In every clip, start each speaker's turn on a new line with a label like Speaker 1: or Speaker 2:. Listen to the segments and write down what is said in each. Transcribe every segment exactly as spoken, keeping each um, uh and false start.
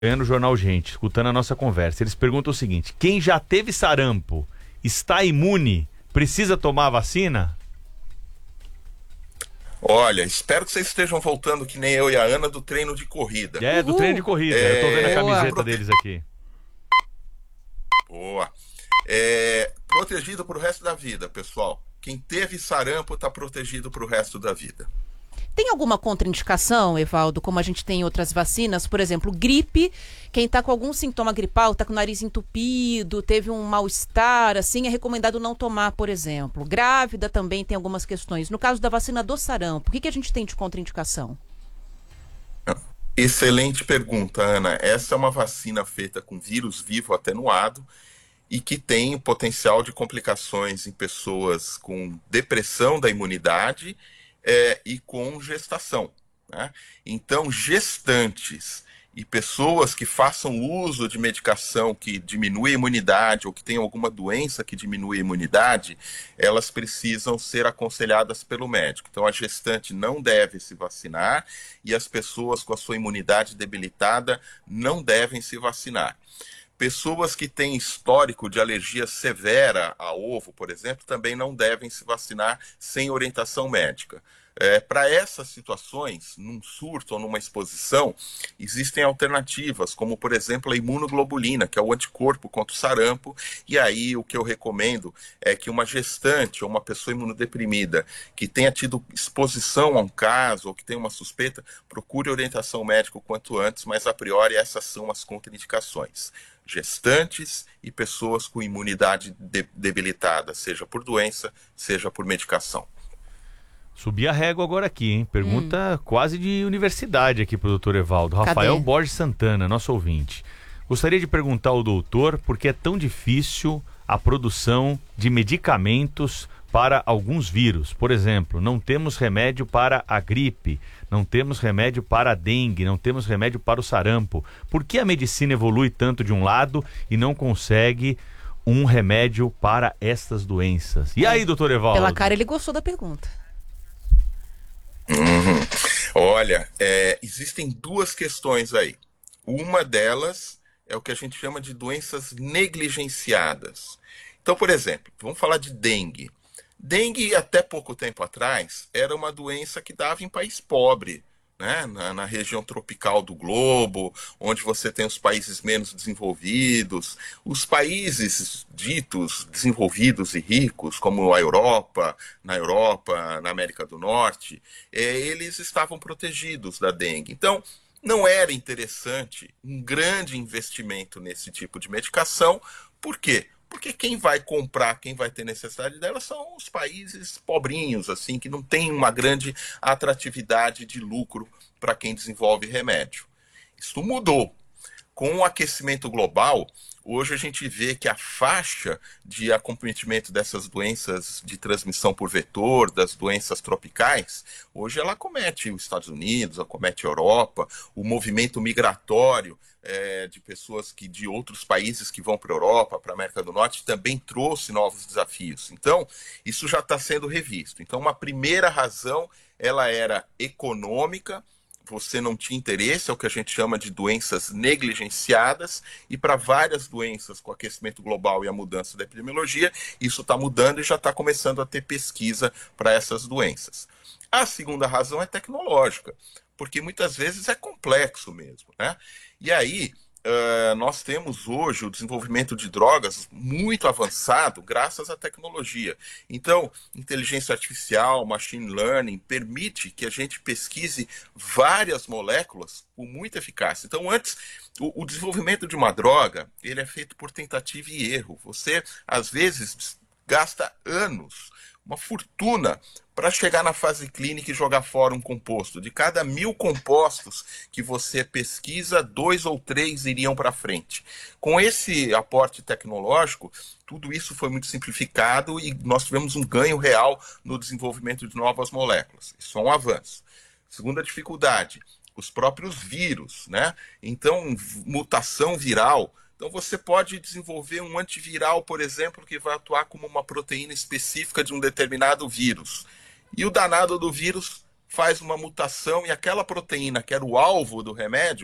Speaker 1: no Jornal Gente, escutando a nossa conversa. Eles perguntam o seguinte: quem já teve sarampo está imune, precisa tomar a vacina?
Speaker 2: Olha, espero que vocês estejam voltando, que nem eu e a Ana, do treino de corrida.
Speaker 1: É, do treino de corrida. É... Eu tô vendo a camiseta Boa. deles aqui.
Speaker 2: Boa. É... Protegido pro resto da vida, pessoal. Quem teve sarampo está protegido pro resto da vida.
Speaker 3: Tem alguma contraindicação, Evaldo, como a gente tem em outras vacinas? Por exemplo, gripe, quem está com algum sintoma gripal, está com o nariz entupido, teve um mal-estar, assim, é recomendado não tomar, por exemplo. Grávida também tem algumas questões. No caso da vacina do sarampo, o que, que a gente tem de contraindicação?
Speaker 2: Excelente pergunta, Ana. Essa é uma vacina feita com vírus vivo atenuado e que tem o potencial de complicações em pessoas com depressão da imunidade É, e com gestação, né? Então, gestantes e pessoas que façam uso de medicação que diminui a imunidade ou que tenham alguma doença que diminui a imunidade, elas precisam ser aconselhadas pelo médico. Então, a gestante não deve se vacinar e as pessoas com a sua imunidade debilitada não devem se vacinar. Pessoas que têm histórico de alergia severa a ovo, por exemplo, também não devem se vacinar sem orientação médica. É, para essas situações, num surto ou numa exposição, existem alternativas, como, por exemplo, a imunoglobulina, que é o anticorpo contra o sarampo, e aí o que eu recomendo é que uma gestante ou uma pessoa imunodeprimida que tenha tido exposição a um caso ou que tenha uma suspeita, procure orientação médica o quanto antes, mas a priori essas são as contraindicações. Gestantes e pessoas com imunidade de- debilitada, seja por doença, seja por medicação.
Speaker 1: Subi a régua agora aqui, hein? Pergunta hum. quase de universidade aqui pro doutor Evaldo.
Speaker 3: Cadê?
Speaker 1: Rafael Borges Santana, nosso ouvinte. Gostaria de perguntar ao doutor por que é tão difícil a produção de medicamentos para alguns vírus. Por exemplo, não temos remédio para a gripe, não temos remédio para a dengue, não temos remédio para o sarampo. Por que a medicina evolui tanto de um lado e não consegue um remédio para estas doenças? E aí, doutor Evaldo?
Speaker 3: Pela cara, ele gostou da pergunta.
Speaker 2: Uhum. Olha, é, existem duas questões aí. Uma delas é o que a gente chama de doenças negligenciadas. Então, por exemplo, vamos falar de dengue. Dengue, até pouco tempo atrás, era uma doença que dava em país pobre, né? na, na região tropical do globo, onde você tem os países menos desenvolvidos. Os países ditos desenvolvidos e ricos, como a Europa, na Europa, na América do Norte, é, eles estavam protegidos da dengue. Então, não era interessante um grande investimento nesse tipo de medicação. Por quê? Porque quem vai comprar, quem vai ter necessidade dela são os países pobrinhos, assim, que não tem uma grande atratividade de lucro para quem desenvolve remédio. Isso mudou. Com o aquecimento global, hoje a gente vê que a faixa de acometimento dessas doenças de transmissão por vetor, das doenças tropicais, hoje ela acomete os Estados Unidos, acomete a Europa, o movimento migratório é, de pessoas que, de outros países que vão para a Europa, para a América do Norte, também trouxe novos desafios. Então, isso já está sendo revisto. Então, uma primeira razão, ela era econômica. Você não tinha interesse, é o que a gente chama de doenças negligenciadas, e para várias doenças com aquecimento global e a mudança da epidemiologia, isso está mudando e já está começando a ter pesquisa para essas doenças. A segunda razão é tecnológica, porque muitas vezes é complexo mesmo, né? E aí, Uh, nós temos hoje o desenvolvimento de drogas muito avançado graças à tecnologia. Então, inteligência artificial, machine learning, permite que a gente pesquise várias moléculas com muita eficácia. Então, antes, o, o desenvolvimento de uma droga, ele é feito por tentativa e erro. Você, às vezes, gasta anos, uma fortuna, para chegar na fase clínica e jogar fora um composto. De cada mil compostos que você pesquisa, dois ou três iriam para frente. Com esse aporte tecnológico, tudo isso foi muito simplificado e nós tivemos um ganho real no desenvolvimento de novas moléculas. Isso é um avanço. Segunda dificuldade, os próprios vírus, né? Então, mutação viral. Então você pode desenvolver um antiviral, por exemplo, que vai atuar como uma proteína específica de um determinado vírus. E o danado do vírus faz uma mutação e aquela proteína, que era o alvo do remédio,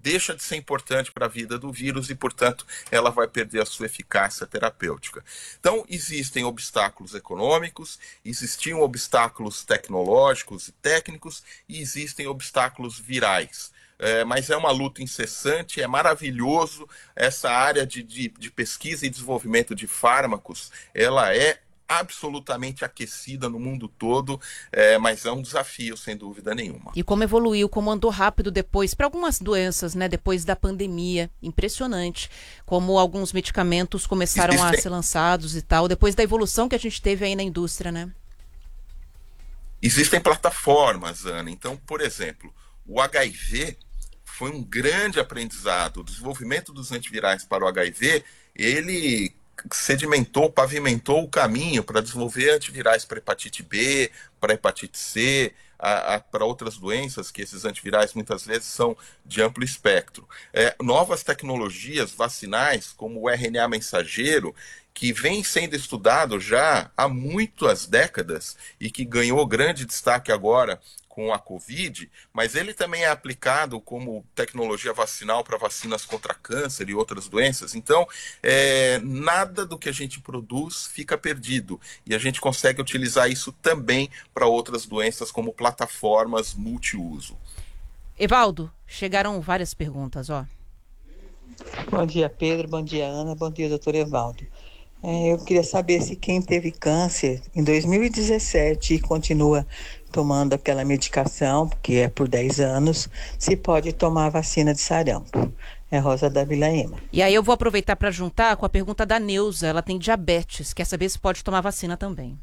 Speaker 2: deixa de ser importante para a vida do vírus e, portanto, ela vai perder a sua eficácia terapêutica. Então, existem obstáculos econômicos, existiam obstáculos tecnológicos e técnicos e existem obstáculos virais. É, mas é uma luta incessante, é maravilhoso essa área de, de, de pesquisa e desenvolvimento de fármacos, ela é absolutamente aquecida no mundo todo, é, mas é um desafio, sem dúvida nenhuma.
Speaker 3: E como evoluiu, como andou rápido depois, para algumas doenças, né, depois da pandemia, impressionante, como alguns medicamentos começaram Existem... a ser lançados e tal, depois da evolução que a gente teve aí na indústria, né?
Speaker 2: Existem plataformas, Ana, então, por exemplo, o H I V foi um grande aprendizado, o desenvolvimento dos antivirais para o H I V, ele sedimentou, pavimentou o caminho para desenvolver antivirais para hepatite B, para hepatite C, a, a, para outras doenças, que esses antivirais muitas vezes são de amplo espectro. É, novas tecnologias vacinais, como o R N A mensageiro, que vem sendo estudado já há muitas décadas e que ganhou grande destaque agora com a Covid, mas ele também é aplicado como tecnologia vacinal para vacinas contra câncer e outras doenças. Então, é, nada do que a gente produz fica perdido. E a gente consegue utilizar isso também para outras doenças, como plataformas multiuso.
Speaker 3: Evaldo, chegaram várias perguntas, ó.
Speaker 4: Bom dia, Pedro. Bom dia, Ana. Bom dia, doutor Evaldo. É, eu queria saber se quem teve câncer em dois mil e dezessete e continua tomando aquela medicação, que é por dez anos, se pode tomar a vacina de sarampo. É Rosa da Vila Ema.
Speaker 3: E aí eu vou aproveitar para juntar com a pergunta da Neuza. Ela tem diabetes, quer saber se pode tomar vacina também.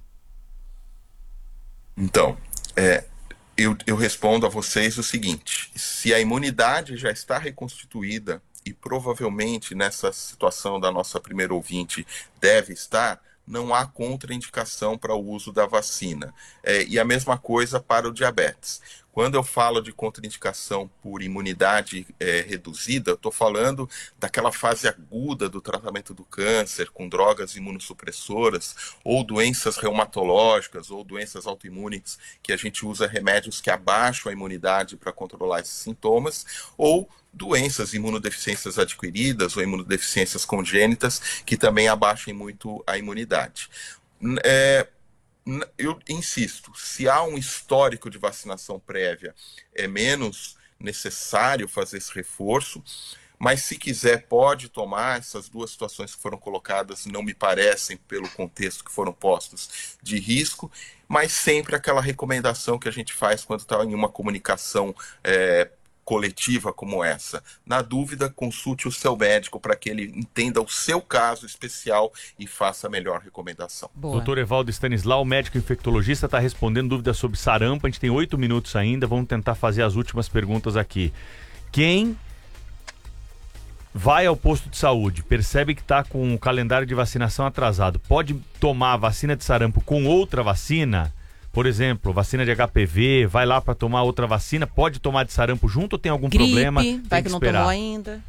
Speaker 2: Então, é, eu, eu respondo a vocês o seguinte: se a imunidade já está reconstituída, e provavelmente nessa situação da nossa primeira ouvinte deve estar, não há contraindicação para o uso da vacina. É, e a mesma coisa para o diabetes. Quando eu falo de contraindicação por imunidade é, reduzida, eu estou falando daquela fase aguda do tratamento do câncer com drogas imunossupressoras, ou doenças reumatológicas, ou doenças autoimunes, que a gente usa remédios que abaixam a imunidade para controlar esses sintomas, ou doenças, imunodeficiências adquiridas ou imunodeficiências congênitas, que também abaixem muito a imunidade. É, eu insisto, se há um histórico de vacinação prévia, é menos necessário fazer esse reforço, mas se quiser pode tomar. Essas duas situações que foram colocadas não me parecem, pelo contexto que foram postos, de risco, mas sempre aquela recomendação que a gente faz quando está em uma comunicação é, coletiva como essa. Na dúvida, consulte o seu médico para que ele entenda o seu caso especial e faça a melhor recomendação.
Speaker 1: Boa. doutor Evaldo Stanislau, médico infectologista, está respondendo dúvidas sobre sarampo. A gente tem oito minutos ainda, vamos tentar fazer as últimas perguntas aqui. Quem vai ao posto de saúde, percebe que está com o calendário de vacinação atrasado, pode tomar a vacina de sarampo com outra vacina? Por exemplo, vacina de H P V, vai lá para tomar outra vacina, pode tomar de sarampo junto ou tem algum
Speaker 3: Gripe,
Speaker 1: problema?
Speaker 3: Vai que, que não tomou ainda.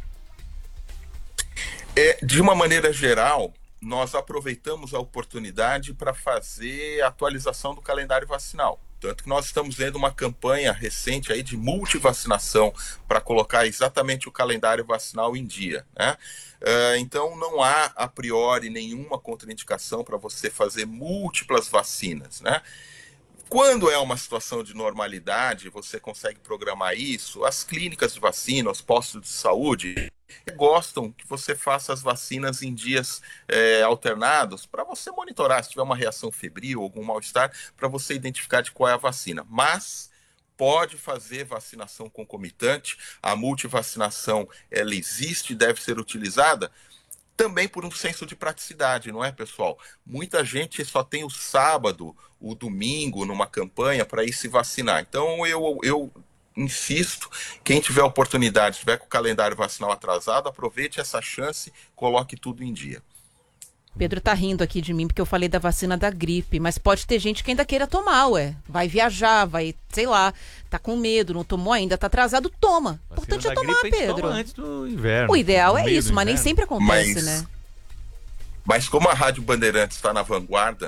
Speaker 2: É, de uma maneira geral, nós aproveitamos a oportunidade para fazer a atualização do calendário vacinal. Tanto que nós estamos vendo uma campanha recente aí de multivacinação para colocar exatamente o calendário vacinal em dia, né? Uh, então não há a priori nenhuma contraindicação para você fazer múltiplas vacinas, né? Quando é uma situação de normalidade, você consegue programar isso. As clínicas de vacina, os postos de saúde gostam que você faça as vacinas em dias é, alternados para você monitorar se tiver uma reação febril, algum mal-estar, para você identificar de qual é a vacina. Mas pode fazer vacinação concomitante. A multivacinação, ela existe e deve ser utilizada também por um senso de praticidade, não é, pessoal? Muita gente só tem o sábado, o domingo numa campanha para ir se vacinar. Então eu, eu insisto, quem tiver oportunidade, tiver com o calendário vacinal atrasado, aproveite essa chance, coloque tudo em dia.
Speaker 3: Pedro tá rindo aqui de mim porque eu falei da vacina da gripe, mas pode ter gente que ainda queira tomar, ué. Vai viajar, vai, sei lá, tá com medo, não tomou ainda, tá atrasado, toma. O importante é tomar, Pedro.
Speaker 1: Toma antes do inverno.
Speaker 3: O ideal é isso, mas nem sempre acontece,
Speaker 2: mas,
Speaker 3: né?
Speaker 2: Mas como a Rádio Bandeirantes está na vanguarda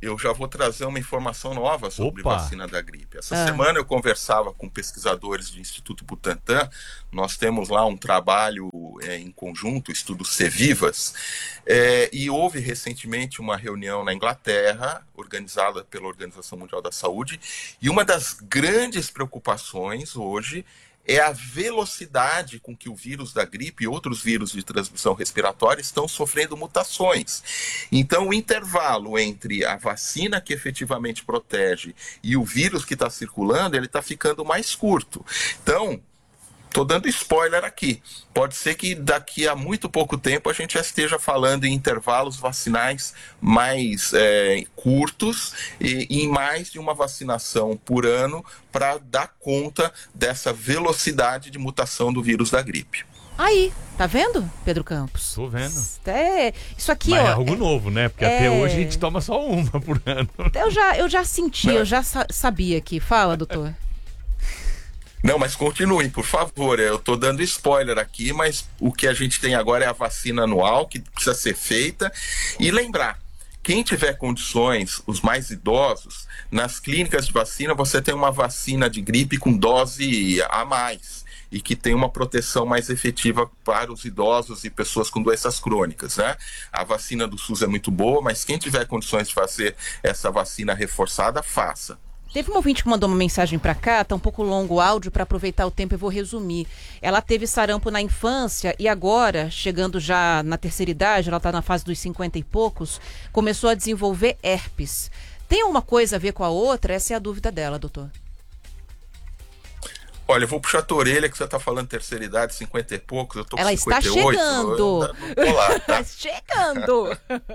Speaker 2: eu já vou trazer uma informação nova sobre
Speaker 1: Opa.
Speaker 2: vacina da gripe. Essa
Speaker 3: Ah.
Speaker 2: semana eu conversava com pesquisadores do Instituto Butantan. Nós temos lá um trabalho é, em conjunto, estudo Cevivas, é, e houve recentemente uma reunião na Inglaterra, organizada pela Organização Mundial da Saúde, e uma das grandes preocupações hoje é a velocidade com que o vírus da gripe e outros vírus de transmissão respiratória estão sofrendo mutações. Então, o intervalo entre a vacina que efetivamente protege e o vírus que está circulando, ele está ficando mais curto. Então, estou dando spoiler aqui. Pode ser que daqui a muito pouco tempo a gente já esteja falando em intervalos vacinais mais é, curtos e em mais de uma vacinação por ano para dar conta dessa velocidade de mutação do vírus da gripe.
Speaker 3: Aí, tá vendo, Pedro Campos?
Speaker 1: Tô vendo.
Speaker 3: É, isso aqui,
Speaker 1: Mas
Speaker 3: ó.
Speaker 1: é algo novo, né? Porque
Speaker 3: é-
Speaker 1: até hoje a gente toma só uma por ano.
Speaker 3: Eu já, eu já senti, eu já sa- sabia aqui. Fala, doutor.
Speaker 2: Não, mas continuem, por favor. Eu estou dando spoiler aqui, mas o que a gente tem agora é a vacina anual, que precisa ser feita. E lembrar, quem tiver condições, os mais idosos, nas clínicas de vacina, você tem uma vacina de gripe com dose a mais e que tem uma proteção mais efetiva para os idosos e pessoas com doenças crônicas, né? A vacina do SUS é muito boa, mas quem tiver condições de fazer essa vacina reforçada, faça.
Speaker 3: Teve uma ouvinte que mandou uma mensagem pra cá, tá um pouco longo o áudio, pra aproveitar o tempo eu vou resumir. Ela teve sarampo na infância e agora, chegando já na terceira idade, ela tá na fase dos cinquenta e poucos, começou a desenvolver herpes. Tem alguma coisa a ver com a outra? Essa é a dúvida dela, doutor.
Speaker 2: Olha, eu vou puxar a tua orelha que você está falando terceira idade, cinquenta e poucos, eu tô com
Speaker 3: Ela está
Speaker 2: cinquenta e oito.
Speaker 3: chegando.
Speaker 2: Eu ainda não tô lá, tá?
Speaker 3: Chegando!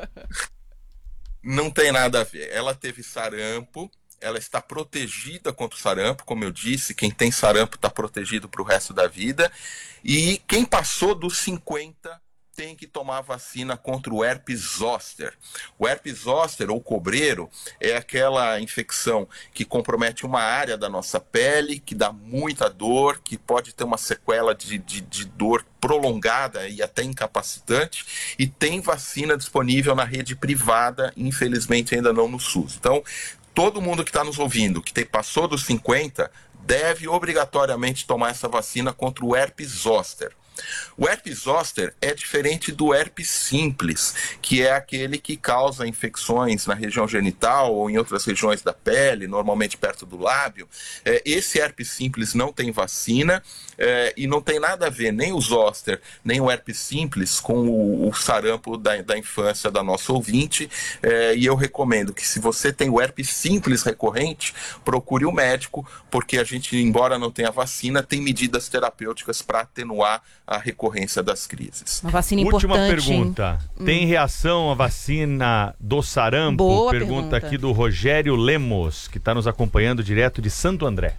Speaker 2: Não tem nada a ver. Ela teve sarampo, ela está protegida contra o sarampo, como eu disse, quem tem sarampo está protegido para o resto da vida. E quem passou dos cinquenta tem que tomar vacina contra o herpes zoster. O herpes zoster, ou cobreiro, é aquela infecção que compromete uma área da nossa pele, que dá muita dor, que pode ter uma sequela de, de, de dor prolongada e até incapacitante, e tem vacina disponível na rede privada, infelizmente ainda não no SUS. Então, todo mundo que está nos ouvindo, que tem, passou dos cinquenta, deve obrigatoriamente tomar essa vacina contra o herpes zoster. O herpes zoster é diferente do herpes simples, que é aquele que causa infecções na região genital ou em outras regiões da pele, normalmente perto do lábio. É, esse herpes simples não tem vacina é, e não tem nada a ver nem o zoster, nem o herpes simples com o, o sarampo da, da infância da nossa ouvinte. É, e eu recomendo que, se você tem o herpes simples recorrente, procure o médico, porque a gente, embora não tenha vacina, tem medidas terapêuticas para atenuar a recorrência das crises.
Speaker 3: Uma vacina
Speaker 1: Última
Speaker 3: importante. hein?
Speaker 1: pergunta. Tem reação à vacina do sarampo?
Speaker 3: Boa
Speaker 1: pergunta,
Speaker 3: pergunta.
Speaker 1: aqui do Rogério Lemos, que está nos acompanhando direto de Santo André.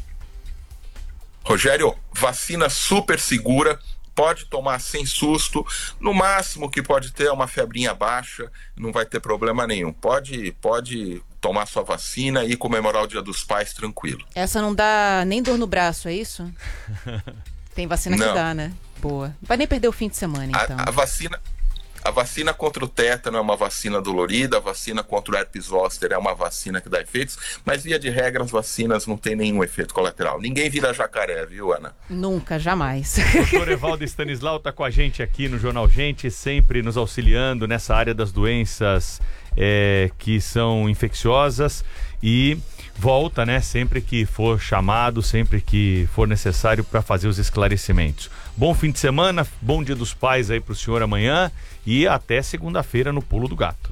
Speaker 2: Rogério, vacina super segura, pode tomar sem susto, no máximo que pode ter é uma febrinha baixa, não vai ter problema nenhum. Pode, pode tomar sua vacina e comemorar o Dia dos Pais tranquilo.
Speaker 3: Essa não dá nem dor no braço, é isso? Tem vacina que
Speaker 2: Não.
Speaker 3: dá, né? Boa. Não vai nem perder o fim de semana, então.
Speaker 2: A, a vacina... A vacina contra o tétano é uma vacina dolorida, a vacina contra o herpes zoster é uma vacina que dá efeitos, mas, via de regra, as vacinas não têm nenhum efeito colateral. Ninguém vira jacaré, viu, Ana?
Speaker 3: Nunca, jamais.
Speaker 1: Doutor Evaldo Stanislau está com a gente aqui no Jornal Gente, sempre nos auxiliando nessa área das doenças é, que são infecciosas, e volta, né, sempre que for chamado, sempre que for necessário, para fazer os esclarecimentos. Bom fim de semana, bom Dia dos Pais aí para o senhor amanhã e até segunda-feira no Pulo do Gato.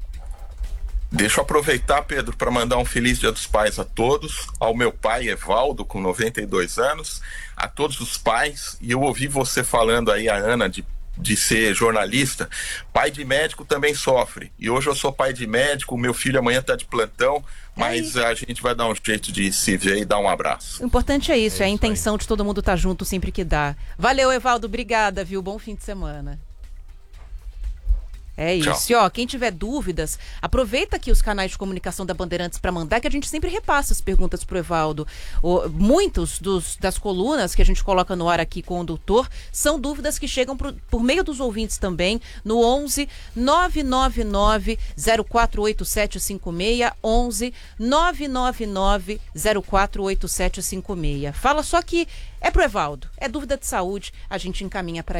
Speaker 2: Deixa eu aproveitar, Pedro, para mandar um feliz Dia dos Pais a todos, ao meu pai Evaldo, com noventa e dois anos, a todos os pais. E eu ouvi você falando aí, a Ana, de de ser jornalista. Pai de médico também sofre, e hoje eu sou pai de médico, meu filho amanhã está de plantão, mas a gente vai dar um jeito de se ver e dar um abraço.
Speaker 3: O importante é isso, é,
Speaker 1: É
Speaker 3: a
Speaker 1: isso
Speaker 3: intenção de todo mundo estar junto sempre que dá. Valeu, Evaldo, obrigada, viu? Bom fim de semana. É isso.
Speaker 2: Tchau.
Speaker 3: E ó, quem tiver dúvidas, aproveita aqui os canais de comunicação da Bandeirantes para mandar, que a gente sempre repassa as perguntas pro Evaldo. O, muitos dos, das colunas que a gente coloca no ar aqui com o doutor são dúvidas que chegam pro, por meio dos ouvintes também, no onze nove nove nove zero quatro oito sete cinco seis, onze nove nove nove zero quatro oito sete cinco seis. Fala só que é pro Evaldo, é dúvida de saúde, a gente encaminha para